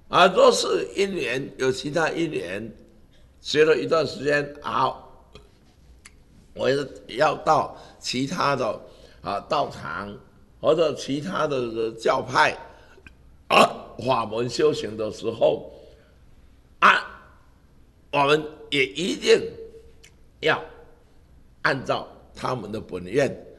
啊，若是一年有其他一年学了一段时间，好，我要到其他的道场或者其他的教派法门修行的时候啊，我们也一定要按照他们的本愿